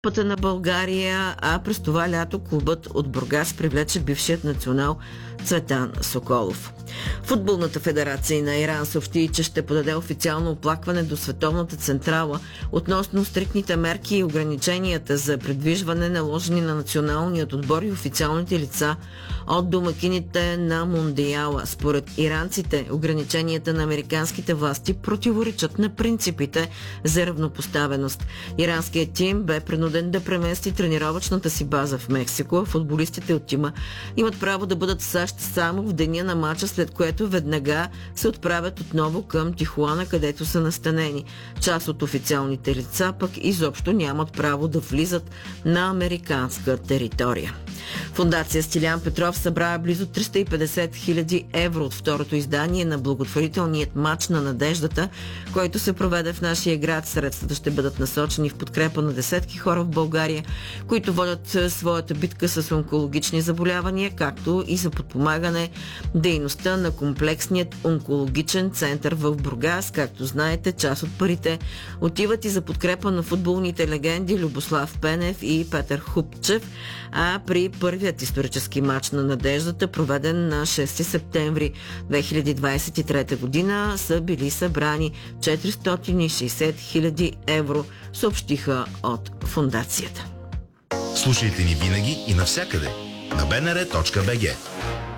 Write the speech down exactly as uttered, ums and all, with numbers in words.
Пътя на България, а през това лято клубът от Бургас привлече бившият национал Цветан Соколов. Футболната федерация на Иран съобщи, че ще подаде официално оплакване до Световната централа относно стриктните мерки и ограниченията за придвижване, наложени на националният отбор и официалните лица от домакините на Мондиала. Според иранците, ограниченията на американските власти противоречат на принципите за равнопоставеност. Иранският тим бе принуден да премести тренировъчната си база в Мексико, а футболистите от тима имат право да бъдат в САЩ само в деня на мача, след което веднага се отправят отново към Тихуана, където са настанени. Част от официалните лица пък изобщо нямат право да влизат на американска територия. Фондация Стилян Петров събра близо триста и петдесет хиляди евро от второто издание на благотворителният мач на надеждата, който се проведе в нашия град. Средствата ще бъдат насочени в подкрепа на десетки хора в България, които водят своята битка с онкологични заболявания, както и за подпомагане дейността на комплексният онкологичен център в Бургас. Както знаете, част от парите отиват и за подкрепа на футболните легенди Любослав Пенев и Петър Хупчев, а при първият исторически мач на надеждата, проведен на шести септември две хиляди двадесет и трета година, са били събрани четиристотин и шестдесет хиляди евро, съобщиха от фондацията. Слушайте ни винаги и навсякъде на би ен ар точка би джи.